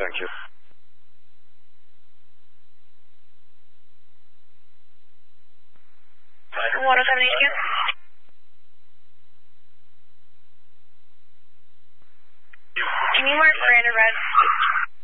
thank you. Water 7HQ. Can you mark Miranda red?